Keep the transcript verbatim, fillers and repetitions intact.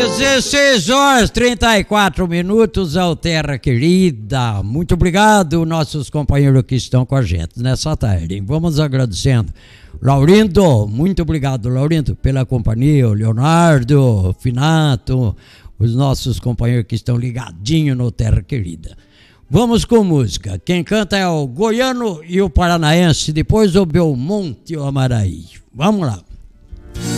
dezesseis horas e trinta e quatro minutos ao Terra Querida. Muito obrigado, nossos companheiros que estão com a gente nessa tarde. Vamos agradecendo. Laurindo, muito obrigado, Laurindo, pela companhia. O Leonardo, Finato, os nossos companheiros que estão ligadinhos no Terra Querida. Vamos com música. Quem canta é o Goiano e o Paranaense, depois o Belmonte e o Amaraí. Vamos lá.